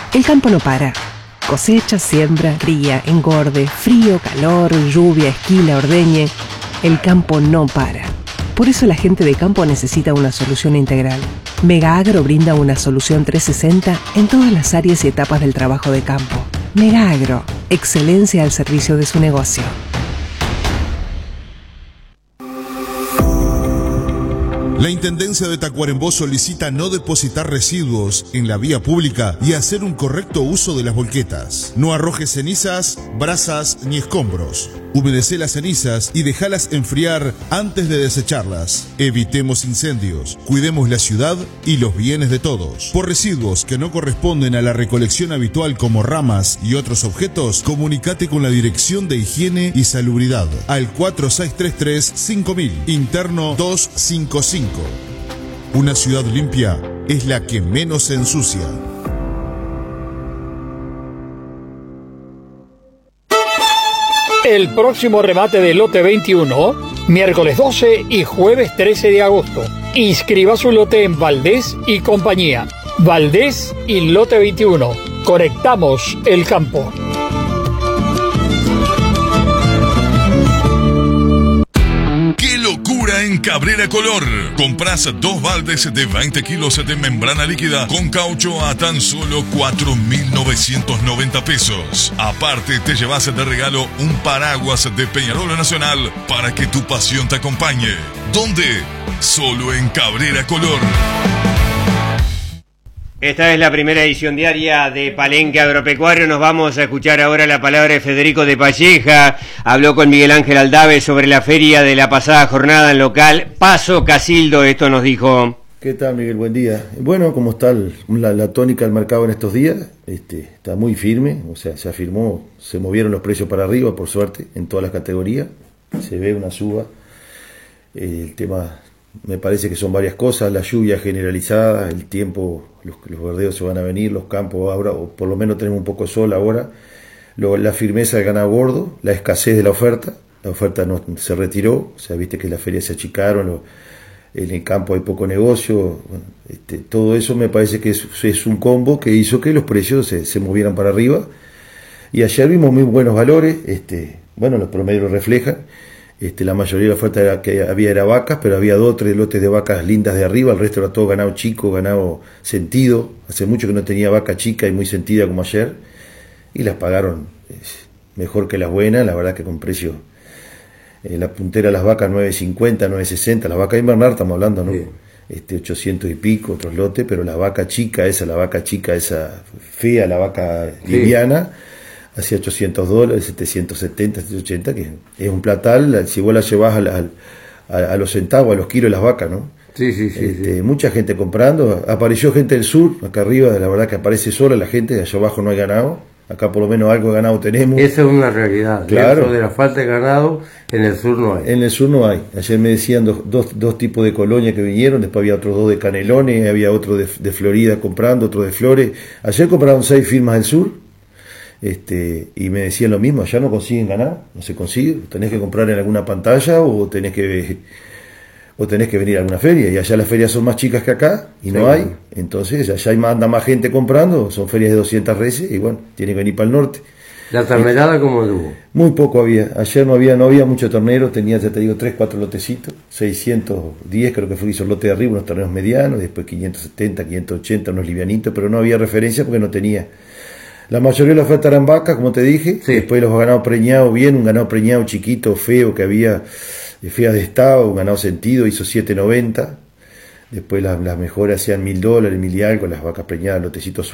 El campo no para. Cosecha, siembra, cría, engorde, frío, calor, lluvia, esquila, ordeñe. El campo no para. Por eso la gente de campo necesita una solución integral. Mega Agro brinda una solución 360 en todas las áreas y etapas del trabajo de campo. Mega Agro, excelencia al servicio de su negocio. La Intendencia de Tacuarembó solicita no depositar residuos en la vía pública y hacer un correcto uso de las volquetas. No arrojes cenizas, brasas ni escombros. Humedece las cenizas y déjalas enfriar antes de desecharlas. Evitemos incendios, cuidemos la ciudad y los bienes de todos. Por residuos que no corresponden a la recolección habitual como ramas y otros objetos, comunícate con la Dirección de Higiene y Salubridad al 4633-5000, interno 255. Una ciudad limpia es la que menos se ensucia. El próximo remate del lote 21, miércoles 12 y jueves 13 de agosto. Inscriba su lote en Valdés y compañía. Valdés y lote 21. Conectamos el campo. En Cabrera Color, compras 2 baldes de 20 kilos de membrana líquida con caucho a tan solo 4.990 pesos. Aparte, te llevas de regalo un paraguas de Peñarol Nacional para que tu pasión te acompañe. ¿Dónde? Solo en Cabrera Color. Esta es la primera edición diaria de Palenque Agropecuario. Nos vamos a escuchar ahora la palabra de Federico de Palleja. Habló con Miguel Ángel Aldave sobre la feria de la pasada jornada en local Paso Casildo. Esto nos dijo. ¿Qué tal, Miguel? Buen día. Bueno, ¿cómo está la tónica del mercado en estos días? Está muy firme, o sea, se afirmó, se movieron los precios para arriba, por suerte, en todas las categorías. Se ve una suba. El tema, me parece que son varias cosas: la lluvia generalizada, el tiempo, los verdeos se van a venir, los campos ahora, o por lo menos tenemos un poco de sol ahora, la firmeza del ganado gordo, la escasez de la oferta no se retiró, o sea, viste que las ferias se achicaron, en el campo hay poco negocio, todo eso me parece que es un combo que hizo que los precios se movieran para arriba, y ayer vimos muy buenos valores, los promedios lo reflejan. La mayoría de la oferta que había era vacas, pero había 2 o 3 lotes de vacas lindas de arriba, el resto era todo ganado chico, ganado sentido. Hace mucho que no tenía vaca chica y muy sentida como ayer, y las pagaron mejor que las buenas, la verdad que con precio. La puntera de las vacas 9.50, 9.60, las vacas invernal estamos hablando, ¿no? Sí. 800 y pico, otros lotes, pero la vaca chica esa fea, la vaca liviana, hacia $800, 770, 780, que es un platal, si vos la llevas a los centavos, a los kilos de las vacas, ¿no? Sí. Mucha gente comprando, apareció gente del sur, acá arriba, la verdad que aparece sola la gente, de allá abajo no hay ganado, acá por lo menos algo de ganado tenemos. Esa es una realidad, claro. Dentro de la falta de ganado, en el sur no hay. En el sur no hay, ayer me decían dos tipos de colonia que vinieron, después había otros 2 de Canelones, había otro de Florida comprando, otro de Flores, ayer compraron 6 firmas del sur. Y me decían lo mismo, allá no consiguen ganar, no se consigue, tenés que comprar en alguna pantalla o tenés que venir a alguna feria, y allá las ferias son más chicas que acá y no hay, entonces allá anda más gente comprando, son ferias de 200 reses y bueno, tienen que venir para el norte. ¿La ternera cómo hubo? Muy poco había, ayer no había mucho ternero, tenía, ya te digo, 3, 4 lotecitos, 610 creo que fue esos lotes de arriba, unos terneros medianos, después 570, 580, unos livianitos, pero no había referencia porque no tenía. La mayoría de la oferta eran vacas, como te dije, sí. Después los ganados preñados, un ganado preñado chiquito, feo, que había feas de estado, un ganado sentido, hizo 7.90, después las mejores hacían $1.000, 1.000 y algo, las vacas preñadas, lotecitos